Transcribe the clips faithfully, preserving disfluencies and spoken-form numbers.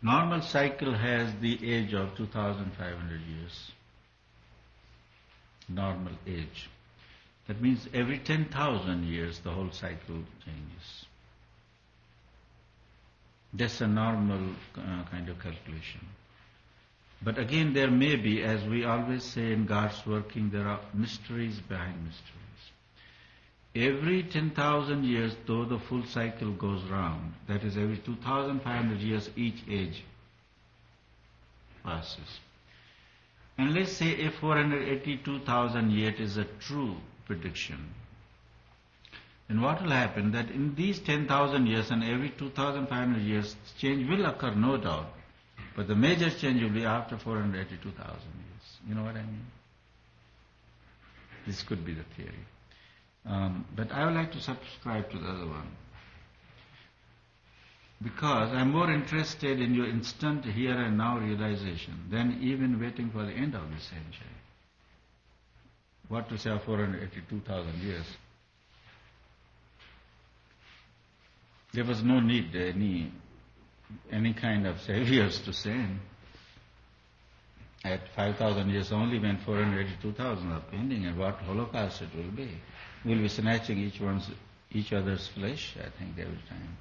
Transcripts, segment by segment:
Normal cycle has the age of two thousand five hundred years. Normal age. That means every ten thousand years the whole cycle changes. That's a normal uh, kind of calculation. But again, there may be, as we always say in God's working, there are mysteries behind mysteries. Every ten thousand years, though the full cycle goes round, that is every two thousand five hundred years each age passes. And let's say if four hundred eighty-two thousand years is a true prediction, then what will happen that in these ten thousand years and every two thousand five hundred years, change will occur, no doubt. But the major change will be after four hundred eighty-two thousand years. You know what I mean? This could be the theory. Um, but I would like to subscribe to the other one. Because I'm more interested in your instant here and now realization than even waiting for the end of the century. What to say of four hundred eighty-two thousand years? There was no need any any kind of saviors to send. At five thousand years only when four hundred eighty-two thousand are pending, and what Holocaust it will be. We'll be snatching each one's, each other's flesh, I think, every time.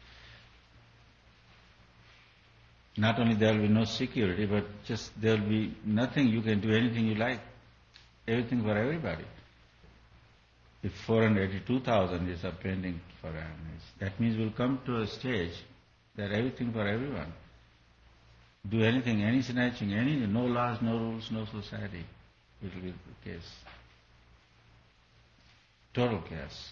Not only there will be no security, but just there will be nothing, you can do anything you like. Everything for everybody. If four hundred eighty-two thousand is pending for enemies, that means we'll come to a stage that everything for everyone. Do anything, any snatching, any, no laws, no rules, no society. It will be the case. Total chaos.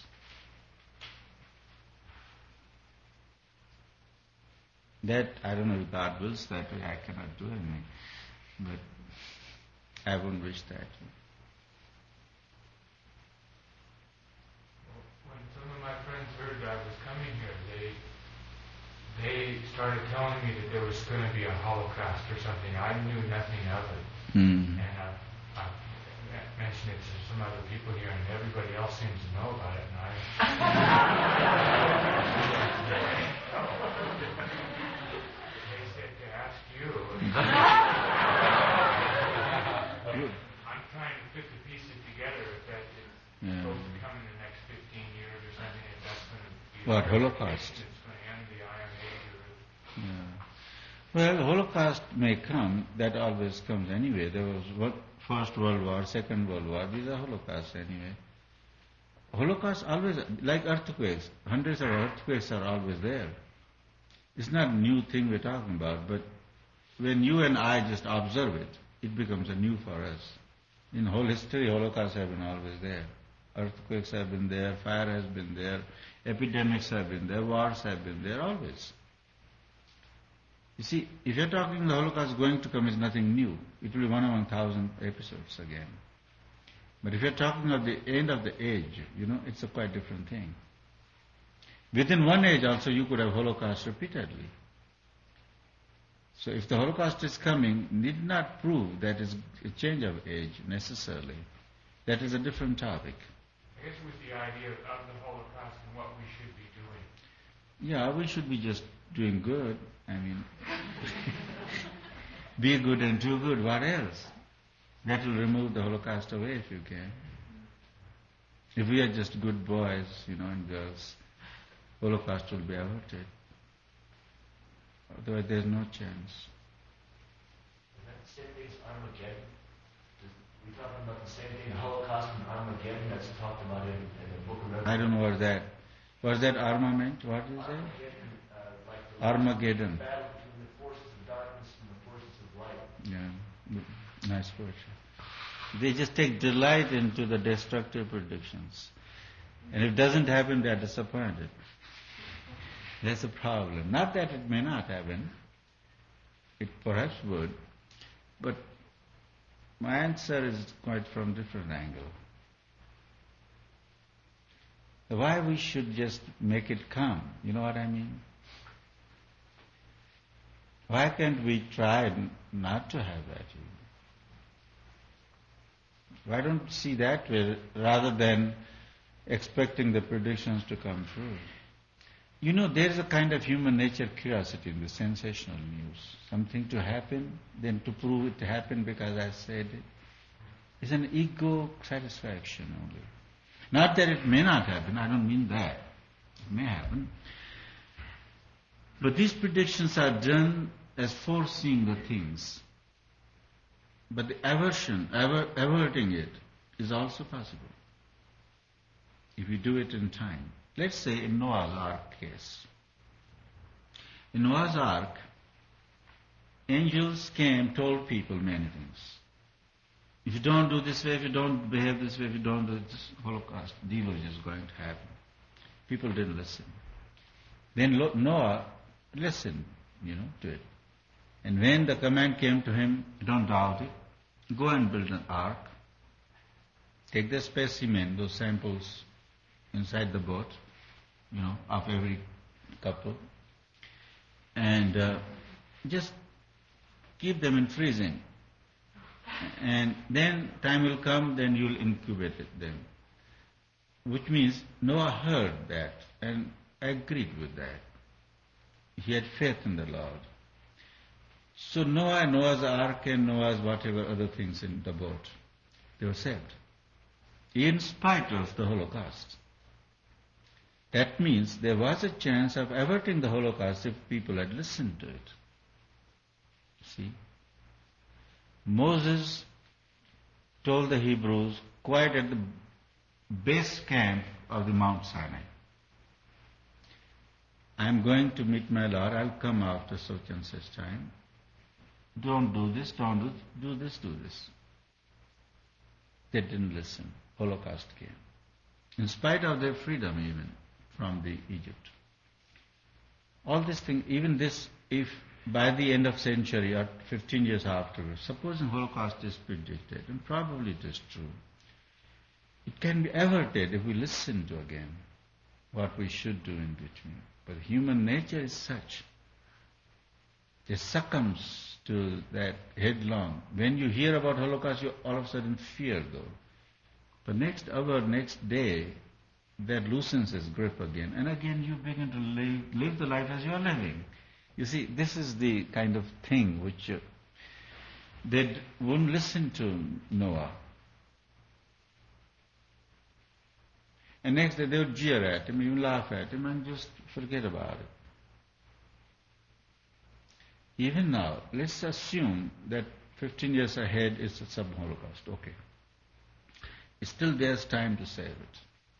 That, I don't know if God wills that way, I cannot do anything. But I wouldn't wish that. When some of my friends heard I was coming here, they they started telling me that there was going to be a Holocaust or something. I knew nothing of it. Mm. And I, I mentioned it to some other people here, and everybody else seems to know about it. And I, they said to ask you. I'm trying to put the pieces together if that is yeah. supposed to come in the next fifteen years or something. If that's going to be what Holocaust? It's going to end the Iron Age. Or yeah. Well, Holocaust may come. That always comes anyway. There was what, First World War, Second World War. These are Holocausts anyway. Holocaust always, like earthquakes. Hundreds of earthquakes are always there. It's not a new thing we're talking about, but when you and I just observe it, it becomes a new for us. In whole history, Holocausts have been always there. Earthquakes have been there, fire has been there, epidemics have been there, wars have been there, always. You see, if you're talking the Holocaust going to come is nothing new. It will be one among thousand episodes again. But if you're talking of the end of the age, you know, it's a quite different thing. Within one age also you could have Holocaust repeatedly. So if the Holocaust is coming, need not prove that it's a change of age necessarily. That is a different topic. I guess with the idea of the Holocaust and what we should be doing. Yeah, we should be just doing good. I mean, be good and do good. What else? That will remove the Holocaust away if you can. If we are just good boys, you know, and girls, Holocaust will be averted. Otherwise, there's no chance. Is that the same thing as Armageddon? Are we talking about the same thing, Holocaust and Armageddon that's talked about in, in the book of Revelation? I don't know what that. Was that armament? What is that? Armageddon, uh, like the Armageddon. battle between the forces of darkness and the forces of light. Yeah, nice poetry. They just take delight into the destructive predictions. And if it doesn't happen, they are disappointed. That's a problem. Not that it may not happen. It perhaps would. But my answer is quite from a different angle. Why we should just make it come? You know what I mean? Why can't we try not to have that? Why don't we see that way rather than expecting the predictions to come true? You know, there is a kind of human nature curiosity in the sensational news. Something to happen, then to prove it happened because I said it. It's an ego satisfaction only. Not that it may not happen, I don't mean that. It may happen. But these predictions are done as foreseeing the things. But the aversion, aver, averting it, is also possible. If you do it in time. Let's say in Noah's Ark case. In Noah's Ark, angels came, told people many things. If you don't do this way, if you don't behave this way, if you don't do this, Holocaust, deluge is going to happen. People didn't listen. Then Noah listened, you know, to it. And when the command came to him, don't doubt it, go and build an ark. Take the specimen, those samples inside the boat, you know, of every couple, and uh, just keep them in freezing. And then time will come, then you'll incubate them. Which means Noah heard that and agreed with that. He had faith in the Lord. So Noah, Noah's ark and Noah's whatever other things in the boat, they were saved. In spite of the Holocaust. That means there was a chance of averting the Holocaust if people had listened to it. See? Moses told the Hebrews quite at the base camp of the Mount Sinai, I am going to meet my Lord, I'll come after such and such time. Don't do this, don't do, do this, do this. They didn't listen. Holocaust came. In spite of their freedom even from the Egypt. All this thing, even this, if by the end of century or fifteen years afterwards, supposing Holocaust is predicted, and probably it is true, it can be averted if we listen to again what we should do in between. But human nature is such. It succumbs to that headlong. When you hear about Holocaust, you all of a sudden fear though. But next hour, next day, that loosens its grip again. And again you begin to live, live the life as you are living. You see, this is the kind of thing which uh, they wouldn't listen to Noah. And next day they would jeer at him, even laugh at him, and just forget about it. Even now, let's assume that fifteen years ahead is a sub-Holocaust. Okay. Still there's time to save it.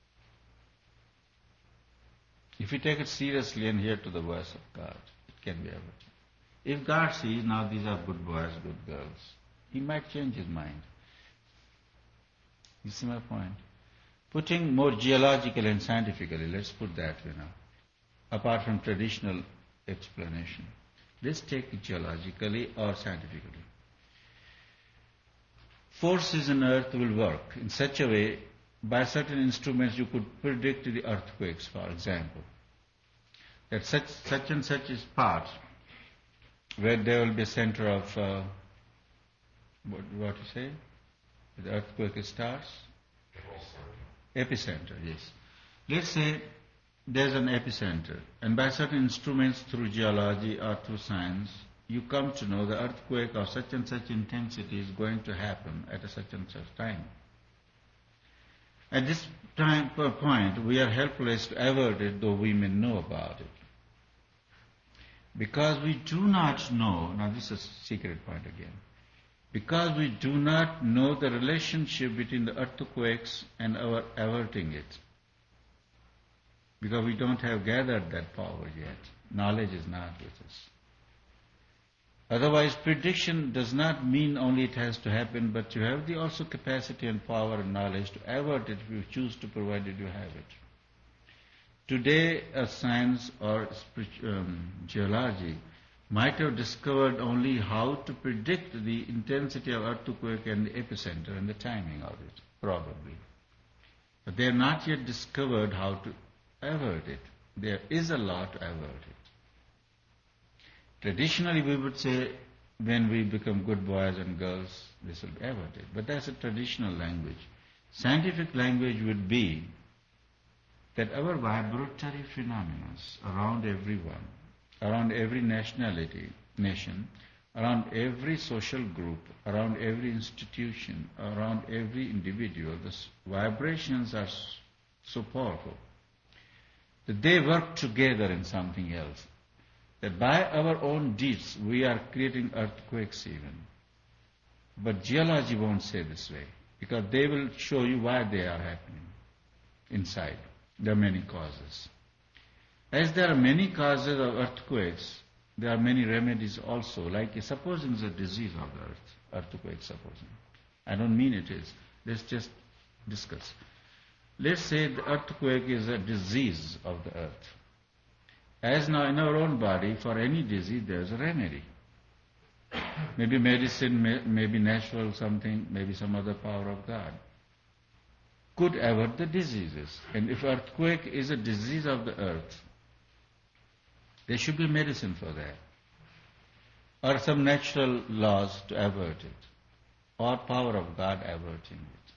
If you take it seriously and hear to the voice of God, it can be averted. If God sees now these are good boys, good girls, He might change His mind. You see my point? Putting more geologically and scientifically, let's put that way now, apart from traditional explanation. Let's take it geologically or scientifically. Forces in earth will work in such a way, by certain instruments you could predict the earthquakes, for example. That such, such and such is part where there will be a center of, uh, what, what you say? The earthquake starts? Epicenter, yes. Let's say there's an epicenter, and by certain instruments through geology or through science, you come to know the earthquake of such and such intensity is going to happen at a such and such time. At this time, per point, we are helpless to avert it, though we may know about it. Because we do not know, now this is a secret point again, because we do not know the relationship between the earthquakes and our averting it. Because we don't have gathered that power yet. Knowledge is not with us. Otherwise, prediction does not mean only it has to happen, but you have the also capacity and power and knowledge to avert it if you choose to, provided you have it. Today, a science or um, geology might have discovered only how to predict the intensity of earthquake and the epicenter and the timing of it, probably. But they have not yet discovered how to avert it. There is a law to avert it. Traditionally, we would say, when we become good boys and girls, this will be averted. But that's a traditional language. Scientific language would be, that our vibratory phenomena around everyone, around every nationality, nation, around every social group, around every institution, around every individual, the vibrations are so powerful that they work together in something else. That by our own deeds we are creating earthquakes even. But geology won't say this way, because they will show you why they are happening inside. There are many causes. As there are many causes of earthquakes, there are many remedies also, like supposing it's a disease of the earth, earthquake supposing. I don't mean it is. Let's just discuss. Let's say the earthquake is a disease of the earth. As now in our own body, for any disease there's a remedy. Maybe medicine, may, maybe natural something, maybe some other power of God could avert the diseases. And if earthquake is a disease of the earth, there should be medicine for that, or some natural laws to avert it, or power of God averting it.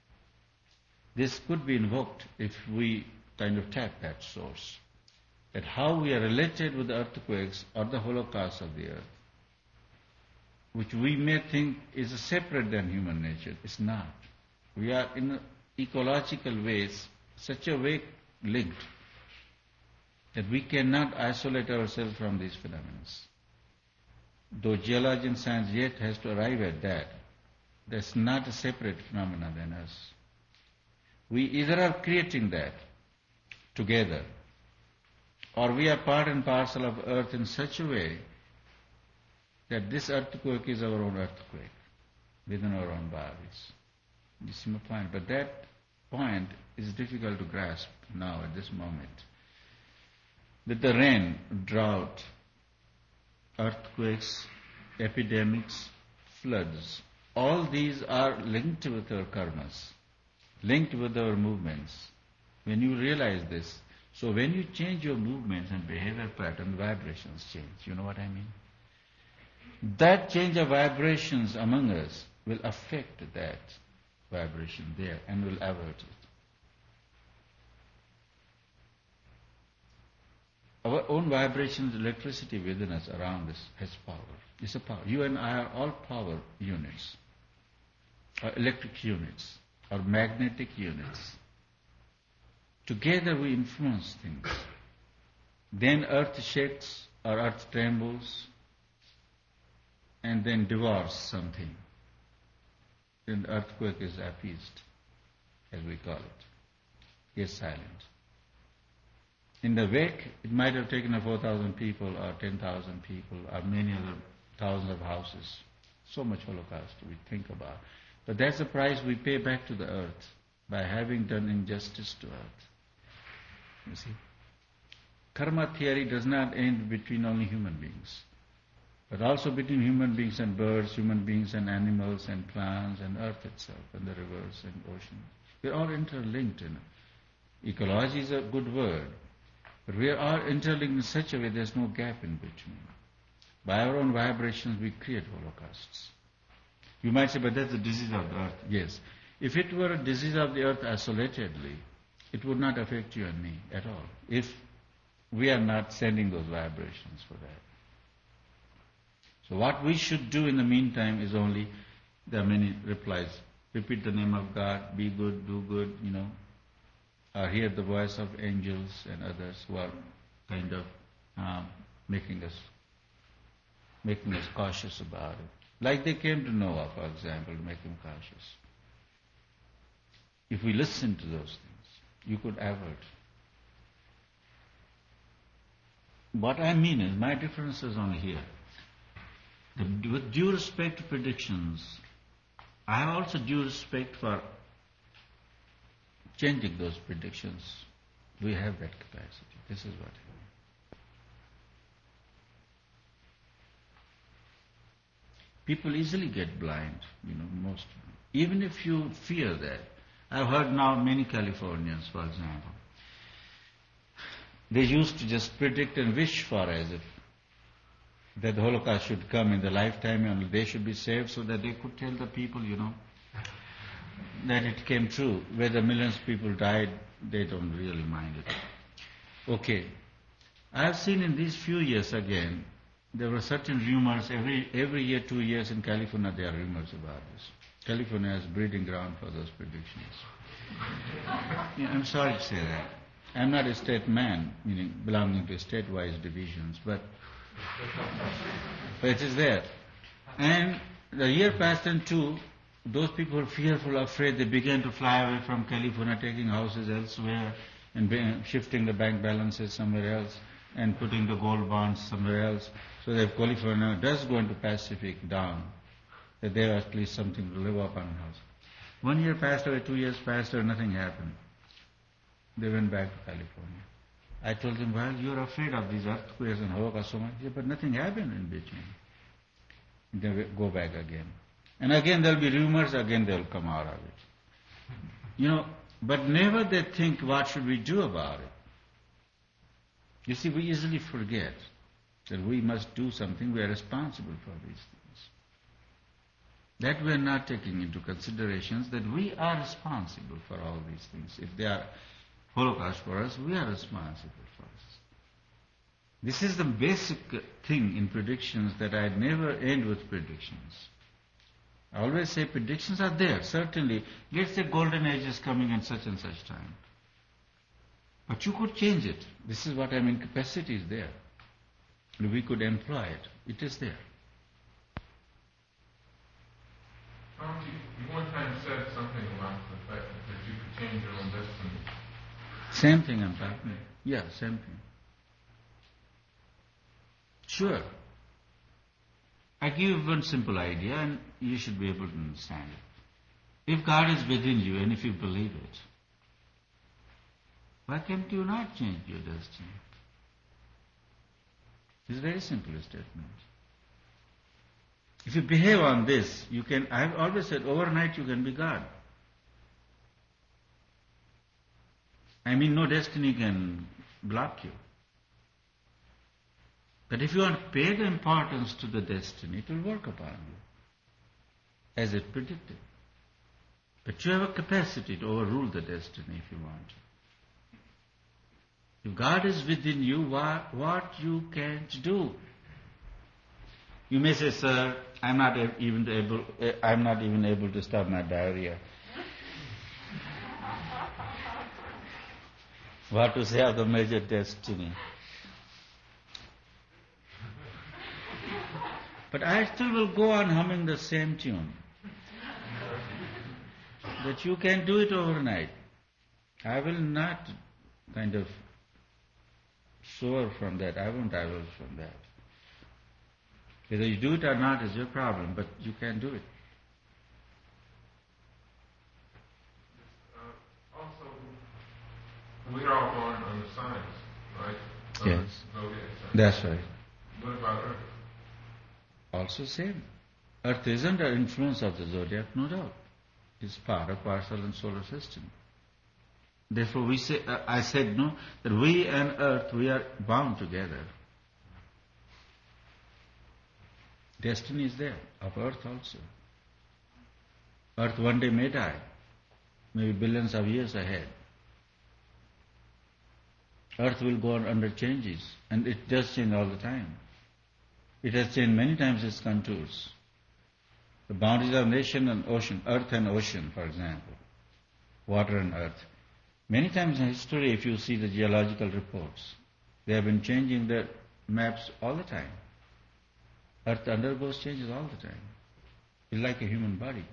This could be invoked if we kind of tap that source, that how we are related with the earthquakes or the holocaust of the earth, which we may think is separate than human nature. It's not. We are in ecological ways such a way linked that we cannot isolate ourselves from these phenomena. Though geology and science yet has to arrive at that, that's not a separate phenomena than us. We either are creating that together, or we are part and parcel of earth in such a way that this earthquake is our own earthquake within our own bodies. You see my point? But that point is difficult to grasp now at this moment. With the rain, drought, earthquakes, epidemics, floods, all these are linked with our karmas, linked with our movements. When you realize this, so when you change your movements and behavior pattern, vibrations change. You know what I mean? That change of vibrations among us will affect that vibration there and will avert it. Our own vibrations, electricity within us, around us, has power. It's a power. You and I are all power units, or electric units, or magnetic units. Together we influence things. Then earth shakes, or earth trembles, and then devours something. Then the earthquake is appeased, as we call it. Is silent. In the wake, it might have taken four thousand people, or ten thousand people, or many other thousands of houses. So much Holocaust we think about. But that's the price we pay back to the earth by having done injustice to earth. You see? Karma theory does not end between only human beings, but also between human beings and birds, human beings and animals and plants and earth itself and the rivers and oceans. We're all interlinked in it. Ecology is a good word, but we are all interlinked in such a way there's no gap in between. By our own vibrations we create holocausts. You might say, but that's the disease of the earth. Yes. If it were a disease of the earth isolatedly, it would not affect you and me at all, if we are not sending those vibrations for that. So what we should do in the meantime is only, there are many replies, repeat the name of God, be good, do good, you know, or hear the voice of angels and others who are kind of um, making us making us cautious about it. Like they came to Noah, for example, to make him cautious. If we listen to those things, you could avert. What I mean is, my difference is only here. The, with due respect to predictions, I have also due respect for changing those predictions. We have that capacity. This is what I mean. People easily get blind, you know, most. Even if you fear that. I've heard now many Californians, for example, they used to just predict and wish for as if that the Holocaust should come in the lifetime and they should be saved so that they could tell the people, you know, that it came true, whether millions of people died they don't really mind it. Okay. I have seen in these few years again, there were certain rumors, every every year, two years in California there are rumors about this. California is breeding ground for those predictions. Yeah, I'm sorry to say that. I'm not a state man, meaning belonging to state-wise divisions, but, but it is there. And the year passed and two, those people were fearful, afraid, they began to fly away from California, taking houses elsewhere and shifting the bank balances somewhere else and putting the gold bonds somewhere else. So that California does go into Pacific down, that there at least something to live upon house. One year passed away, two years passed away, nothing happened. They went back to California. I told them, well, you're afraid of these earthquakes and Holocaust so much, yeah, but nothing happened in between. They will go back again. And again there'll be rumors, again they'll come out of it. You know, but never they think, what should we do about it? You see, we easily forget that we must do something, we are responsible for these things. That we are not taking into considerations that we are responsible for all these things. If they are Holocaust for us, we are responsible for us. This is the basic thing in predictions that I never end with predictions. I always say predictions are there, certainly. Let's say golden age is coming at such and such time. But you could change it. This is what I mean, capacity is there. And we could employ it. It is there. Um, you, you one time said something about the fact that you could change your own destiny. Same thing I'm talking. Yeah, same thing. Sure. I give you one simple idea and you should be able to understand it. If God is within you and if you believe it, why can't you not change your destiny? It's a very simple statement. If you behave on this, you can, I've always said, overnight you can be God. I mean, no destiny can block you. But if you want to pay the importance to the destiny, it will work upon you, as it predicted. But you have a capacity to overrule the destiny if you want to. If God is within you, what, what you can't do? You may say, sir, I'm not even able, I'm not even able to stop my diarrhea. What to say of the major destiny? But I still will go on humming the same tune. That you can do it overnight. I will not kind of soar from that. I won't diverge from that. Whether you do it or not is your problem, but you can do it. Uh, also, we are all born under signs, right? Yes. Zodiac signs. That's right. What about Earth? Also same. Earth is under influence of the zodiac, no doubt. It's part of parcel and solar system. Therefore, we say, uh, I said no, that we and Earth, we are bound together. Destiny is there, of Earth also. Earth one day may die, maybe billions of years ahead. Earth will go on under changes, and it does change all the time. It has changed many times its contours. The boundaries of nation and ocean, earth and ocean, for example, water and earth. Many times in history, if you see the geological reports, they have been changing the maps all the time. Earth undergoes changes all the time. It's like a human body.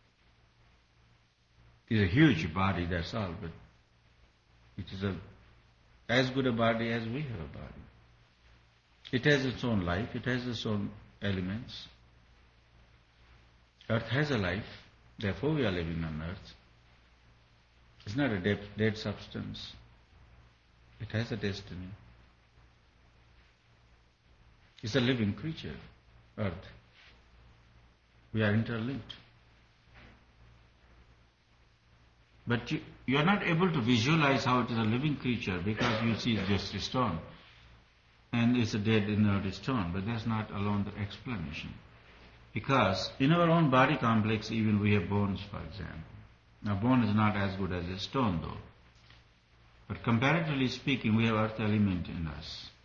It's a huge body, that's all, but it is a, as good a body as we have a body. It has its own life, it has its own elements. Earth has a life, therefore we are living on earth. It's not a dead, dead substance. It has a destiny. It's a living creature, earth. We are interlinked. But you, you are not able to visualize how it is a living creature because you see it's just a stone. And it's a dead inert stone, but that's not alone the explanation. Because in our own body complex, even we have bones, for example. Now, bone is not as good as a stone, though. But comparatively speaking, we have earth element in us.